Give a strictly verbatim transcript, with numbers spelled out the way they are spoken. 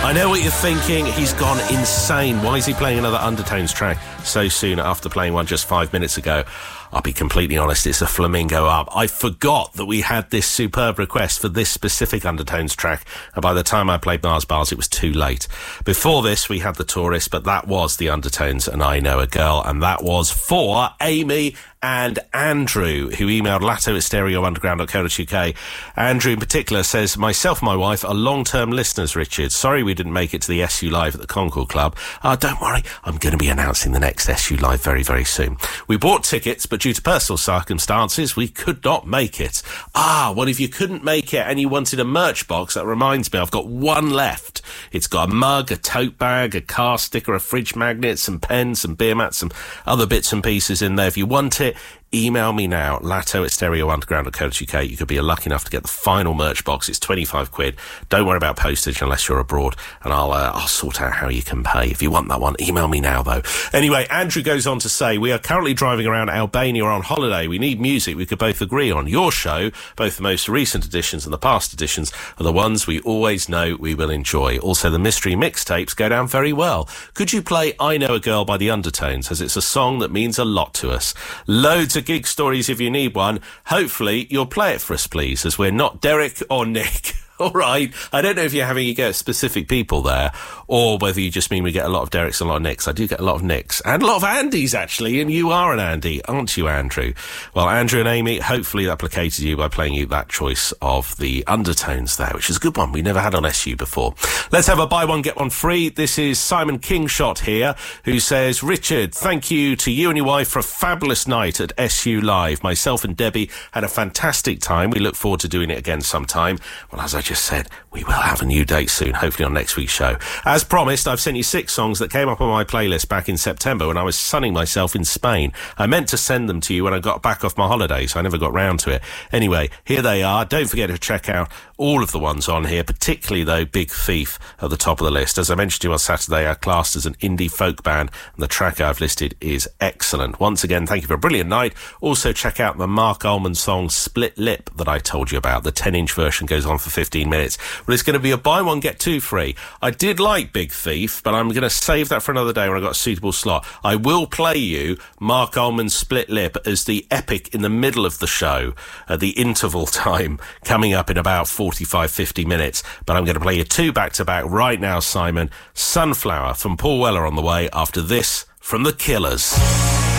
I know what you're thinking. He's gone insane. Why is he playing another Undertones track so soon after playing one just five minutes ago? I'll be completely honest, it's a Flamingo Up. I forgot that we had this superb request for this specific Undertones track, and by the time I played Mars Bars, it was too late. Before this, we had The Tourist, but that was the Undertones and I Know a Girl, and that was for Amy and Andrew, who emailed latto at stereo underground dot co dot uk. Andrew in particular says, myself and my wife are long-term listeners, Richard. Sorry we didn't make it to the S U Live at the Concord Club. Uh, don't worry, I'm going to be announcing the next S U Live very, very soon. We bought tickets, but due to personal circumstances, we could not make it. Ah, well, if you couldn't make it and you wanted a merch box, that reminds me, I've got one left. It's got a mug, a tote bag, a car sticker, a fridge magnet, some pens, some beer mats, some other bits and pieces in there. If you want it, email me now, latto at stereo underground dot co dot uk. You could be lucky enough to get the final merch box. It's twenty-five quid. Don't worry about postage unless you're abroad, and I'll uh, I'll sort out how you can pay. If you want that one, email me now, though. Anyway, Andrew goes on to say, we are currently driving around Albania on holiday. We need music we could both agree on. Your show, both the most recent editions and the past editions, are the ones we always know we will enjoy. Also, the mystery mixtapes go down very well. Could you play I Know a Girl by the Undertones, as it's a song that means a lot to us? Loads of gig stories if you need one. Hopefully you'll play it for us, please, as we're not Derek or Nick. All right. I don't know if you're having a go at specific people there, or whether you just mean we get a lot of Dereks and a lot of Nicks. I do get a lot of Nicks and a lot of Andys, actually, and you are an Andy, aren't you, Andrew? Well, Andrew and Amy, hopefully that placated you by playing you that choice of the Undertones there, which is a good one. We never had on S U before. Let's have a buy one, get one free. This is Simon Kingshot here, who says, Richard, thank you to you and your wife for a fabulous night at S U Live. Myself and Debbie had a fantastic time. We look forward to doing it again sometime. Well, as I just said, we will have a new date soon, hopefully on next week's show. As promised, I've sent you six songs that came up on my playlist back in September when I was sunning myself in Spain. I meant to send them to you when I got back off my holiday, so I never got round to it. Anyway, here they are. Don't forget to check out all of the ones on here, particularly, though, Big Thief at the top of the list. As I mentioned to you on Saturday, are classed as an indie folk band, and the track I've listed is excellent. Once again, thank you for a brilliant night. Also, check out the Mark Ullman song Split Lip that I told you about. The ten-inch version goes on for fifteen minutes. Well, it's going to be a buy one, get two free. I did like Big Thief, but I'm going to save that for another day when I've got a suitable slot. I will play you Mark Ullman's Split Lip as the epic in the middle of the show, at the interval time, coming up in about forty-five, fifty minutes. But I'm going to play you two back-to-back right now, Simon. Sunflower from Paul Weller on the way after this from The Killers.